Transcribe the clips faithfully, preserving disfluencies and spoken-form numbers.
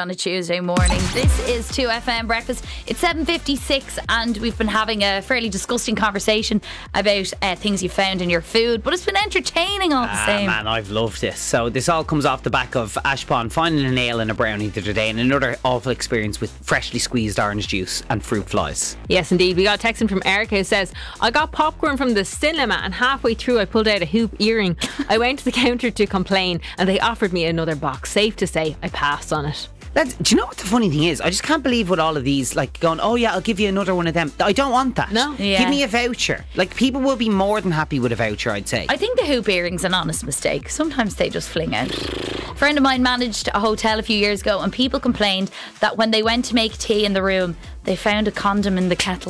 on a Tuesday morning. This is two F M Breakfast. It's seven fifty-six and we've been having a fairly disgusting conversation about uh, things you found in your food, but it's been entertaining all the ah, same. Man, I've loved this. So this all comes off the back of Ashpon finding a nail in a brownie the other day, and another awful experience with freshly squeezed orange juice and fruit flies. Yes, indeed. We got a text in from Erica who says, I got popcorn from the cinema and halfway through I pulled out a hoop earring. I went to the counter to complain and they offered me another box. Safe to say, I passed on it. That's, do you know what the funny thing is? I just can't believe with all of these, like going, oh yeah, I'll give you another one of them. I don't want that. No. Yeah. Give me a voucher. Like, people will be more than happy with a voucher, I'd say. I think the hoop earring's an honest mistake. Sometimes they just fling out. A friend of mine managed a hotel a few years ago and people complained that when they went to make tea in the room, they found a condom in the kettle.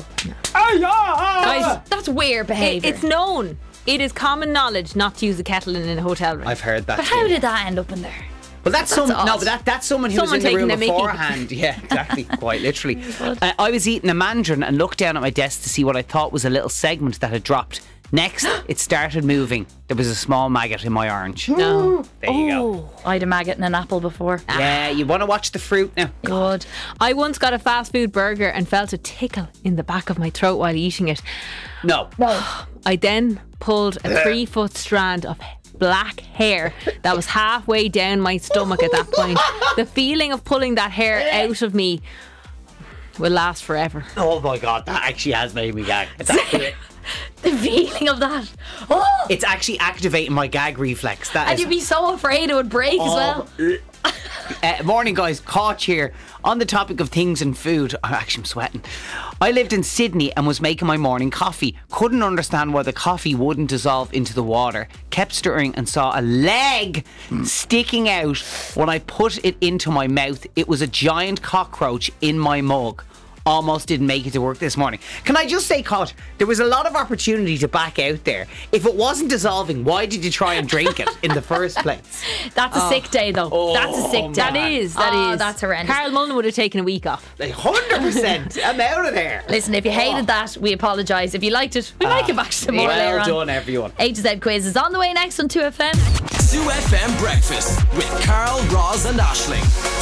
Guys, That's weird behaviour. it's known. It is common knowledge not to use a kettle in a hotel room. I've heard that But too. how did that end up in there? Well, that's, That's some odd. no, but that, that's someone who Someone was in the taking room the mickey. beforehand. Yeah, exactly, quite literally. Uh, I was eating a mandarin and looked down at my desk to see what I thought was a little segment that had dropped. Next, it started moving. There was a small maggot in my orange. No. There you go. Oh. I had a maggot in an apple before. Yeah, you want to watch the fruit now? Good. I once got a fast food burger and felt a tickle in the back of my throat while eating it. No. I then pulled a three foot strand of black hair that was halfway down my stomach at that point. The feeling of pulling that hair out of me will last forever. Oh my God, that actually has made me gag. It's actually, The feeling of that. Oh! it's actually activating my gag reflex. That And is. you'd be so afraid it would break as well. Uh, morning, guys. Caught here on the topic of things and food. I'm actually sweating. I lived in Sydney and was making my morning coffee. Couldn't understand why the coffee wouldn't dissolve into the water. Kept stirring and saw a leg sticking out. When I put it into my mouth, it was a giant cockroach in my mug. Almost didn't make it to work this morning. Can I just say, Cot, there was a lot of opportunity to back out there. If it wasn't dissolving, why did you try and drink it in the first place? That's a sick day though. Oh, that's a sick day. That is, that oh, is. that's horrendous. Carl Mullen would have taken a week off. Like one hundred percent. I'm out of there. Listen, if you hated that, we apologise. If you liked it, we might get back to some more later Well on. done, everyone. A to Z quiz is on the way next on two F M. two F M Breakfast with Carl, Roz and Aisling.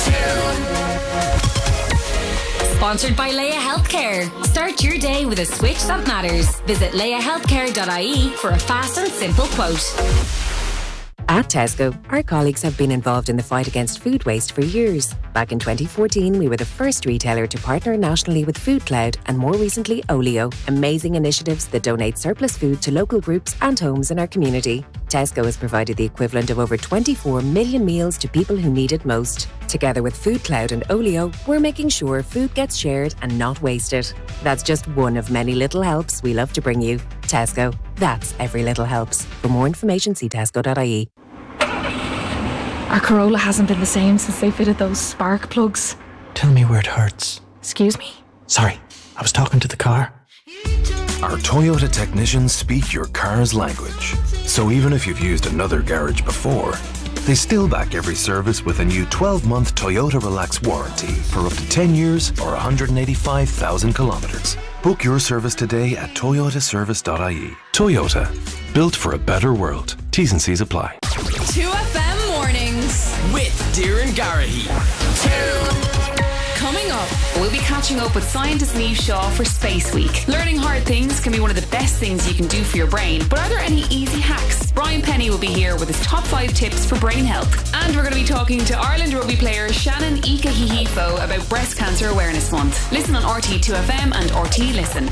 Sponsored by Leia Healthcare. Start your day with a switch that matters. Visit leia healthcare dot I E for a fast and simple quote. At Tesco, our colleagues have been involved in the fight against food waste for years. Back in twenty fourteen, we were the first retailer to partner nationally with Food Cloud and more recently Olio, amazing initiatives that donate surplus food to local groups and homes in our community. Tesco has provided the equivalent of over twenty-four million meals to people who need it most. Together with Food Cloud and Olio, we're making sure food gets shared and not wasted. That's just one of many little helps we love to bring you. Tesco, that's every little helps. For more information, see tesco dot I E. Our Corolla hasn't been the same since they fitted those spark plugs. Tell me where it hurts. Excuse me? Sorry, I was talking to the car. Our Toyota technicians speak your car's language. So even if you've used another garage before, they still back every service with a new twelve month Toyota Relax warranty for up to ten years or one hundred eighty-five thousand kilometres. Book your service today at toyota service dot I E. Toyota, built for a better world. T's and C's apply. two F M Mornings with Darren Garahy. Coming up, We'll be catching up with scientist Niamh Shaw for Space Week. Learning hard things can be one of the best things you can do for your brain, but are there any easy hacks? Brian Penny will be here with his top five tips for brain health. And we're going to be talking to Ireland rugby player Shannon Ika Hihifo about Breast Cancer Awareness Month. Listen on R T two F M and R T Listen.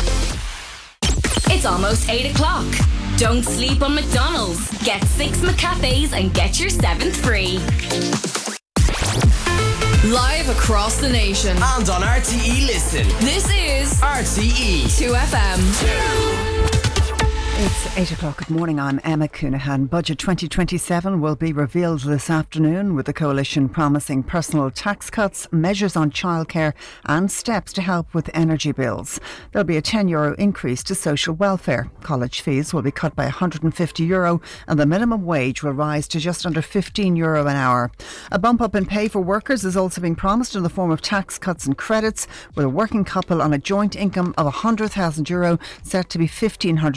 It's almost eight o'clock. Don't sleep on McDonald's. Get six McCafes and get your seventh free. live across the nation and on R T E Listen. This is R T E two F M. It's eight o'clock. Good morning. I'm Emma Coonahan. Budget twenty twenty-seven will be revealed this afternoon, with the coalition promising personal tax cuts, measures on childcare and steps to help with energy bills. There'll be a ten euro increase to social welfare. College fees will be cut by one hundred fifty euro and the minimum wage will rise to just under fifteen euro an hour. A bump up in pay for workers is also being promised in the form of tax cuts and credits, with a working couple on a joint income of one hundred thousand euro set to be fifteen hundred euro better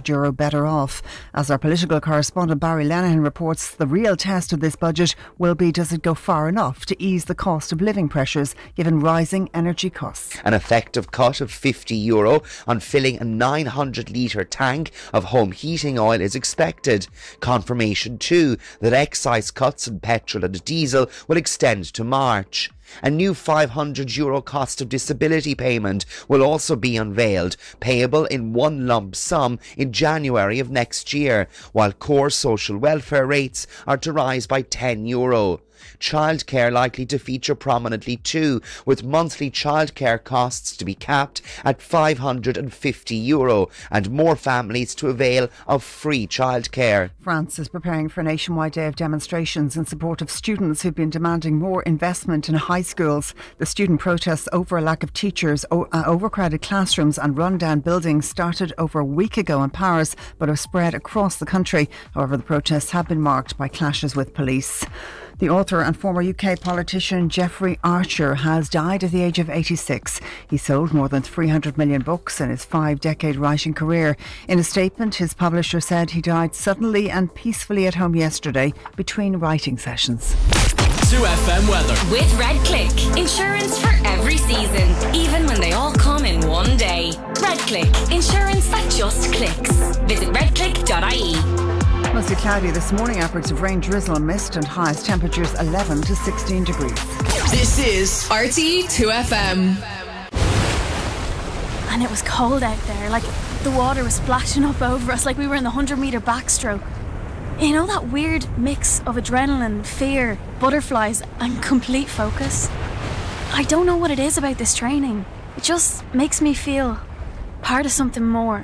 better off. As our political correspondent Barry Lenihan reports, the real test of this budget will be, does it go far enough to ease the cost of living pressures given rising energy costs? An effective cut of fifty euro on filling a nine hundred litre tank of home heating oil is expected. Confirmation too that excise cuts on petrol and diesel will extend to March. A new five hundred euro cost of disability payment will also be unveiled, payable in one lump sum in January of next year, while core social welfare rates are to rise by ten euro. Childcare likely to feature prominently too, with monthly childcare costs to be capped at five hundred fifty euro and more families to avail of free childcare. France is preparing for a nationwide day of demonstrations in support of students who've been demanding more investment in high schools. The student protests over a lack of teachers, o- uh, overcrowded classrooms and run-down buildings started over a week ago in Paris but have spread across the country. However, the protests have been marked by clashes with police. The author and former U K politician Jeffrey Archer has died at the age of eighty-six. He sold more than three hundred million books in his five-decade writing career. In a statement, his publisher said he died suddenly and peacefully at home yesterday between writing sessions. two F M weather. With RedClick. Insurance for every season, even when they all come in one day. RedClick. Insurance that just clicks. Visit red click dot I E. Mostly cloudy this morning, upwards of rain, drizzle and mist, and highest temperatures eleven to sixteen degrees. This is R T E two F M. And it was cold out there, like the water was splashing up over us like we were in the one hundred metre backstroke. You know that weird mix of adrenaline, fear, butterflies and complete focus? I don't know what it is about this training. It just makes me feel part of something more.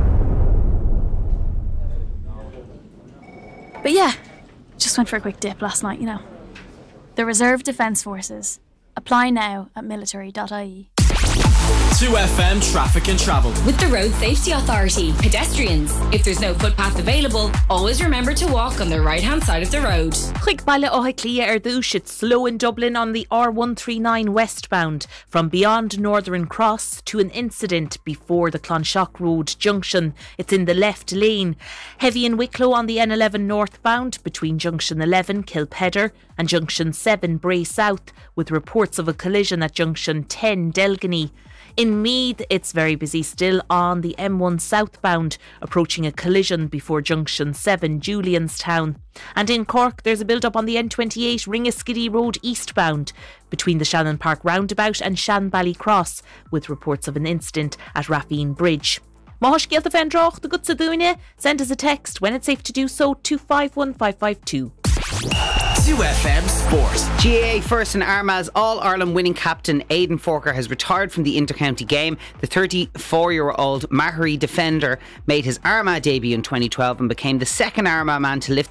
But yeah, just went for a quick dip last night, you know. The Reserve Defence Forces. Apply now at military dot I E. two F M traffic and travel. With the Road Safety Authority, pedestrians, if there's no footpath available, always remember to walk on the right hand side of the road. Chuig baile ó Hicklia ar dúis, it's slow in Dublin on the R one thirty-nine westbound from beyond Northern Cross to an incident before the Clonshock Road junction. It's in the left lane. Heavy in Wicklow on the N eleven northbound between junction eleven Kilpedder and junction seven Bray South, with reports of a collision at junction ten Delgany. In Meath, it's very busy still on the M one southbound, approaching a collision before junction seven Julianstown. And in Cork, there's a build-up on the N twenty-eight Ringaskiddy Road eastbound between the Shannon Park roundabout and Shanbally Cross, with reports of an incident at Raffine Bridge. Mahosh Gielta Fendroch, the good Sadunia, send us a text when it's safe to do so to five one five five two. two F M Sport. G A A first in Armagh's All-Ireland winning captain Aidan Forker has retired from the inter-county game. The thirty-four-year-old Mahari defender made his Armagh debut in twenty twelve and became the second Armagh man to lift